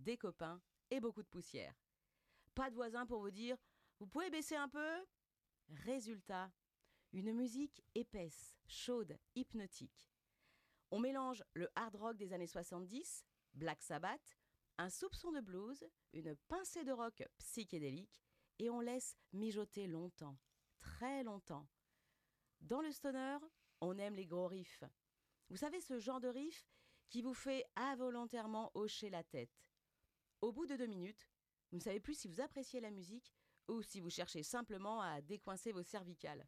des copains et beaucoup de poussière. Pas de voisins pour vous dire « Vous pouvez baisser un peu ?» Résultat, une musique épaisse, chaude, hypnotique. On mélange le hard rock des années 70, Black Sabbath, un soupçon de blues, une pincée de rock psychédélique et on laisse mijoter longtemps, très longtemps. Dans le stoner, on aime les gros riffs. Vous savez, ce genre de riff qui vous fait involontairement hocher la tête. Au bout de 2 minutes, vous ne savez plus si vous appréciez la musique ou si vous cherchez simplement à décoincer vos cervicales.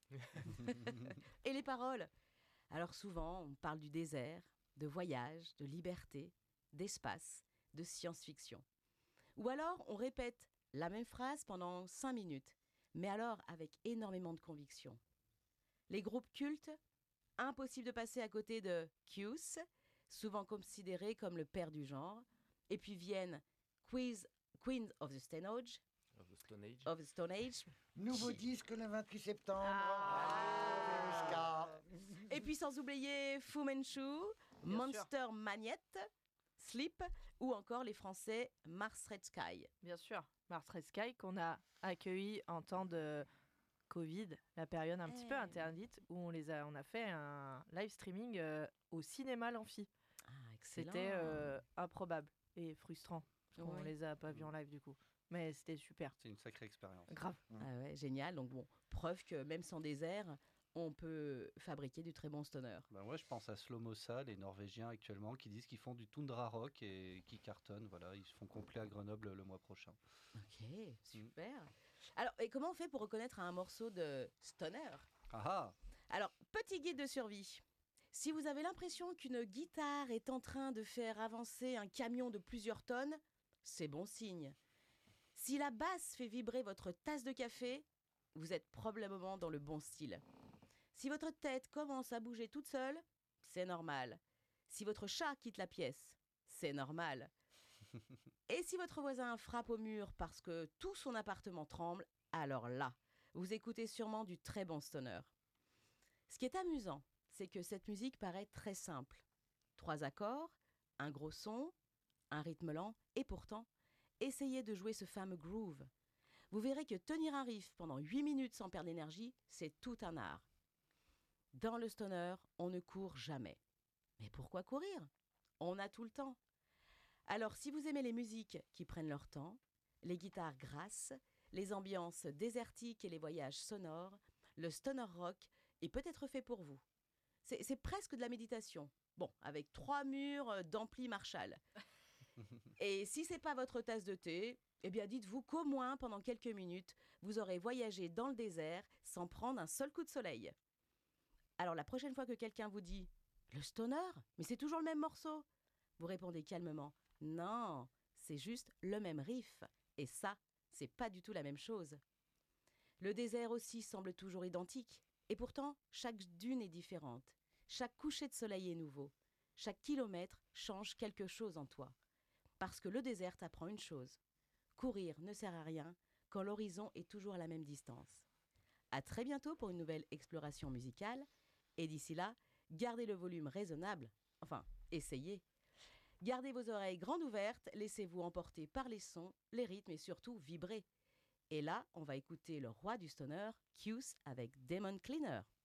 Et les paroles? Alors souvent, on parle du désert, de voyage, de liberté, d'espace, de science-fiction. Ou alors, on répète la même phrase pendant 5 minutes, mais alors avec énormément de conviction. Les groupes cultes, impossible de passer à côté de Kiss, souvent considéré comme le père du genre, et puis viennent Queens of the Stone Age, of the Stone Age. Nouveau disque le 28 septembre. Et puis sans oublier Fu Manchu, Monster Magnet, Sleep, ou encore les Français Mars Red Sky. Bien sûr, Mars Red Sky qu'on a accueilli en temps de Covid, la période un petit peu interdite, où on a fait un live streaming au cinéma l'Amphi. C'était improbable et frustrant, parce qu'on les a pas vus en live du coup. Mais c'était super. C'est une sacrée expérience. Grave. Ah ouais, génial. Donc bon, preuve que même sans désert, on peut fabriquer du très bon stoner. Bah moi, je pense à Slomosa, les Norvégiens actuellement, qui disent qu'ils font du tundra rock et qui cartonnent. Voilà, ils se font complet à Grenoble le mois prochain. Ok, super. Alors, et comment on fait pour reconnaître un morceau de stoner? Alors, petit guide de survie. Si vous avez l'impression qu'une guitare est en train de faire avancer un camion de plusieurs tonnes, c'est bon signe. Si la basse fait vibrer votre tasse de café, vous êtes probablement dans le bon style. Si votre tête commence à bouger toute seule, c'est normal. Si votre chat quitte la pièce, c'est normal. Et si votre voisin frappe au mur parce que tout son appartement tremble, alors là, vous écoutez sûrement du très bon stoner. Ce qui est amusant, c'est que cette musique paraît très simple. 3 accords, un gros son, un rythme lent, et pourtant, essayez de jouer ce fameux groove. Vous verrez que tenir un riff pendant 8 minutes sans perdre d'énergie, c'est tout un art. Dans le stoner, on ne court jamais. Mais pourquoi courir? On a tout le temps. Alors, si vous aimez les musiques qui prennent leur temps, les guitares grasses, les ambiances désertiques et les voyages sonores, le stoner rock est peut-être fait pour vous. C'est presque de la méditation. Bon, avec 3 murs d'ampli Marshall. Et si c'est pas votre tasse de thé, eh bien dites-vous qu'au moins pendant quelques minutes, vous aurez voyagé dans le désert sans prendre un seul coup de soleil. Alors la prochaine fois que quelqu'un vous dit « Le stoner? Mais c'est toujours le même morceau !» Vous répondez calmement « Non, c'est juste le même riff. Et ça, c'est pas du tout la même chose. » Le désert aussi semble toujours identique. Et pourtant, chaque dune est différente. Chaque coucher de soleil est nouveau. Chaque kilomètre change quelque chose en toi. Parce que le désert t'apprend une chose. Courir ne sert à rien quand l'horizon est toujours à la même distance. À très bientôt pour une nouvelle exploration musicale. Et d'ici là, gardez le volume raisonnable. Enfin, essayez. Gardez vos oreilles grandes ouvertes, laissez-vous emporter par les sons, les rythmes et surtout vibrer. Et là, on va écouter le roi du stoner, Kiss avec Demon Cleaner.